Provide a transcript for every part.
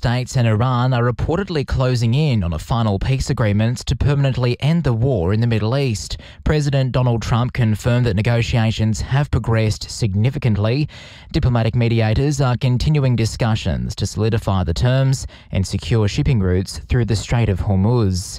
States and Iran are reportedly closing in on a final peace agreement to permanently end the war in the Middle East. President Donald Trump confirmed that negotiations have progressed significantly. Diplomatic mediators are continuing discussions to solidify the terms and secure shipping routes through the Strait of Hormuz.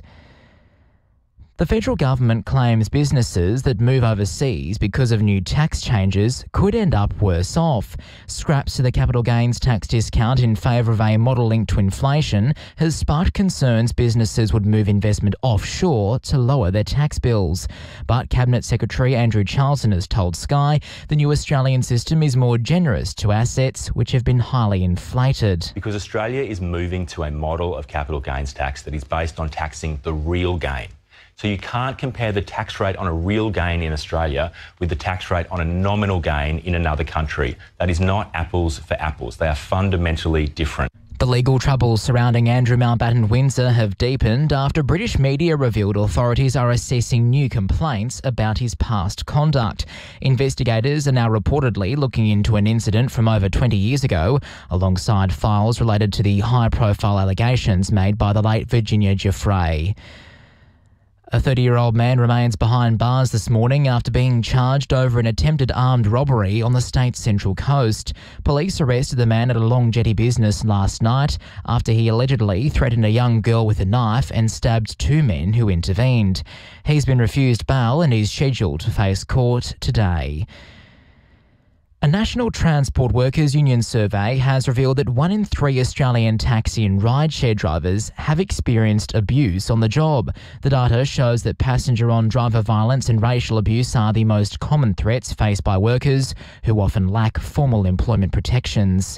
The federal government claims businesses that move overseas because of new tax changes could end up worse off. Scraps to the capital gains tax discount in favour of a model linked to inflation has sparked concerns businesses would move investment offshore to lower their tax bills. But Cabinet Secretary Andrew Charlton has told Sky the new Australian system is more generous to assets which have been highly inflated. Because Australia is moving to a model of capital gains tax that is based on taxing the real gain. So you can't compare the tax rate on a real gain in Australia with the tax rate on a nominal gain in another country. That is not apples for apples. They are fundamentally different. The legal troubles surrounding Andrew Mountbatten Windsor have deepened after British media revealed authorities are assessing new complaints about his past conduct. Investigators are now reportedly looking into an incident from over 20 years ago, alongside files related to the high-profile allegations made by the late Virginia Giuffre. A 30-year-old man remains behind bars this morning after being charged over an attempted armed robbery on the state's central coast. Police arrested the man at a long jetty business last night after he allegedly threatened a young girl with a knife and stabbed two men who intervened. He's been refused bail and is scheduled to face court today. A National Transport Workers Union survey has revealed that 1 in 3 Australian taxi and rideshare drivers have experienced abuse on the job. The data shows that passenger-on-driver violence and racial abuse are the most common threats faced by workers who often lack formal employment protections.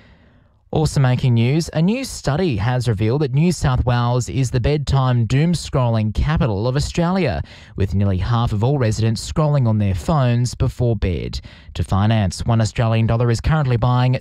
Also making news, a new study has revealed that New South Wales is the bedtime doom-scrolling capital of Australia, with nearly half of all residents scrolling on their phones before bed. To finance, $1 Australian is currently buying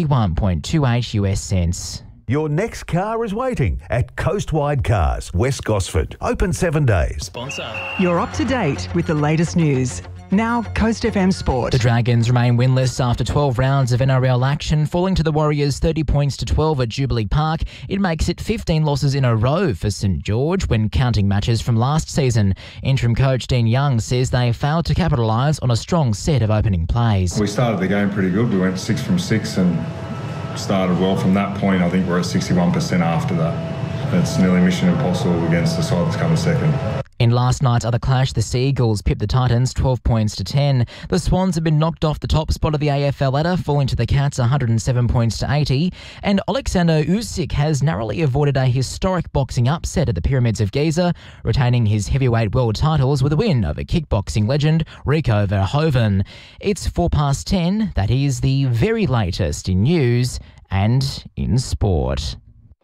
71.28 US cents. Your next car is waiting at Coastwide Cars, West Gosford. Open 7 days. Sponsor. You're up to date with the latest news. Now, Coast FM Sport. The Dragons remain winless after 12 rounds of NRL action, falling to the Warriors 30 points to 12 at Jubilee Park. It makes it 15 losses in a row for St George when counting matches from last season. Interim coach Dean Young says they failed to capitalise on a strong set of opening plays. We started the game pretty good. We went 6 from 6 and started well from that point. I think we're at 61% after that. It's nearly mission impossible against the side that's coming second. In last night's other clash, the Sea Eagles pipped the Titans 12 points to 10. The Swans have been knocked off the top spot of the AFL ladder, falling to the Cats 107 points to 80. And Alexander Usyk has narrowly avoided a historic boxing upset at the Pyramids of Giza, retaining his heavyweight world titles with a win over kickboxing legend Rico Verhoeven. It's 10:04. That is the very latest in news and in sport.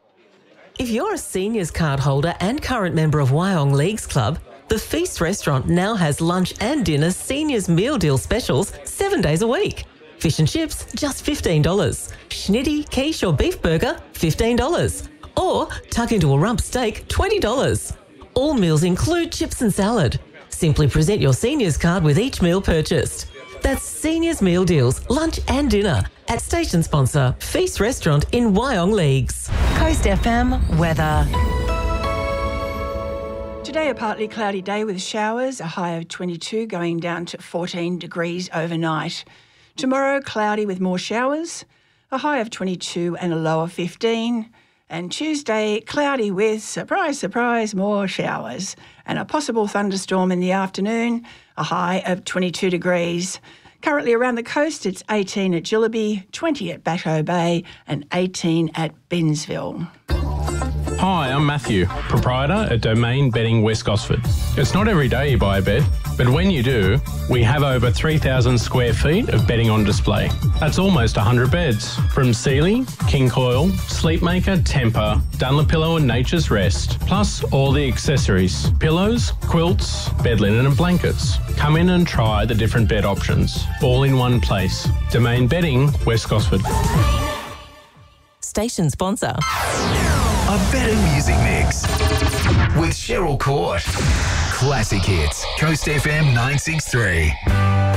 If you're a seniors card holder and current member of Wyong Leagues Club, the Feast restaurant now has lunch and dinner seniors meal deal specials 7 days a week. Fish and chips, just $15. Schnitty, quiche or beef burger, $15. Or tuck into a rump steak, $20. All meals include chips and salad. Simply present your seniors card with each meal purchased. That's Seniors Meal Deals, lunch and dinner at station sponsor Feast Restaurant in Wyong Leagues. Coast FM weather. Today a partly cloudy day with showers, a high of 22 going down to 14 degrees overnight. Tomorrow cloudy with more showers, a high of 22 and a low of 15. And Tuesday cloudy with, surprise, surprise, more showers and a possible thunderstorm in the afternoon, a high of 22 degrees. Currently around the coast, it's 18 at Jillaby, 20 at Bateau Bay and 18 at Binsville. Hi, I'm Matthew, proprietor at Domain Bedding West Gosford. It's not every day you buy a bed, but when you do, we have over 3,000 square feet of bedding on display. That's almost 100 beds, from Sealy, King Coil, Sleepmaker, Temper, Dunlopillow and Nature's Rest, plus all the accessories, pillows, quilts, bed linen and blankets. Come in and try the different bed options, all in one place. Domain Bedding West Gosford. Station sponsor. A better music mix with Cheryl Court. Classic hits. Coast FM 963.